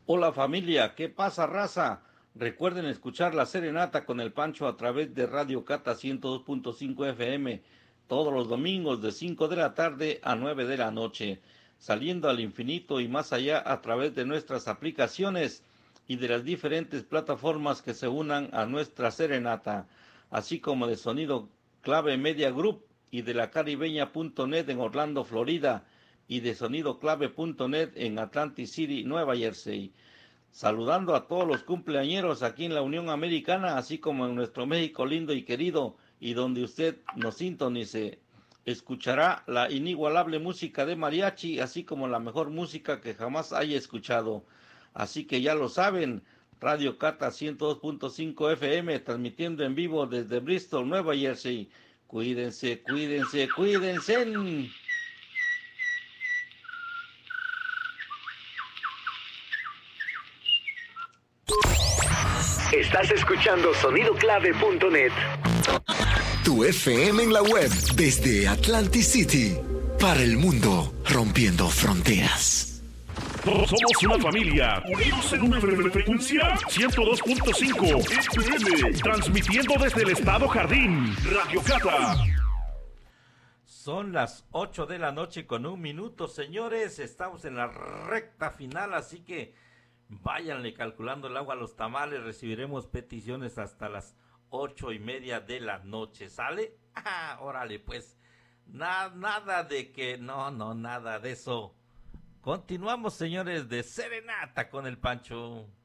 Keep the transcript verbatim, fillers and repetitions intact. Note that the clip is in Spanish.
Hola familia, ¿qué pasa raza? Recuerden escuchar la serenata con el Pancho a través de Radio Cata ciento dos punto cinco F M todos los domingos de cinco de la tarde a nueve de la noche, saliendo al infinito y más allá a través de nuestras aplicaciones y de las diferentes plataformas que se unan a nuestra serenata, así como de Sonido Clave Media Group y de la caribeña punto net en Orlando, Florida, y de sonido clave punto net en Atlantic City, Nueva Jersey. Saludando a todos los cumpleañeros aquí en la Unión Americana, así como en nuestro México lindo y querido, y donde usted nos sintonice. Escuchará la inigualable música de mariachi, así como la mejor música que jamás haya escuchado. Así que ya lo saben, Radio Cata ciento dos punto cinco F M, transmitiendo en vivo desde Bristol, Nueva Jersey. Cuídense, cuídense, cuídense. Estás escuchando sonido clave punto net. Tu F M en la web desde Atlantic City para el mundo, rompiendo fronteras. Todos somos una familia, unidos en una fre- frecuencia ciento dos punto cinco F M, transmitiendo desde el estado Jardín, Radio Cata. Son las ocho de la noche con un minuto, señores. Estamos en la recta final, así que váyanle calculando el agua a los tamales. Recibiremos peticiones hasta las ocho y media de la noche. ¿Sale? Ah, órale, pues. Na- nada de que... No, no, nada de eso. Continuamos, señores, de serenata con el Pancho.